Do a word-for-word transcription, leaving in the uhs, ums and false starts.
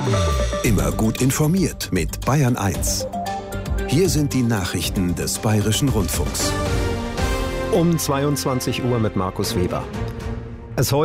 Immer gut informiert mit Bayern eins. Hier sind die Nachrichten des Bayerischen Rundfunks. Um zweiundzwanzig Uhr mit Markus Weber. Es